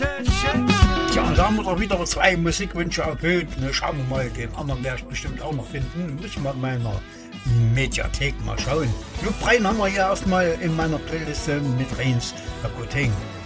Tja, und da haben wir doch wieder 2 Musikwünsche erfüllt. Ne, schauen wir mal, den anderen werde ich bestimmt auch noch finden. Muss ich mal in meiner Mediathek mal schauen. Luke Brein haben wir hier erstmal in meiner Playliste mit Reins Kaputing.